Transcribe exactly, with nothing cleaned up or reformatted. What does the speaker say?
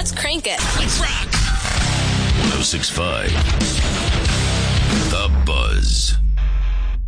Let's crank it. Let's rock. one oh six point five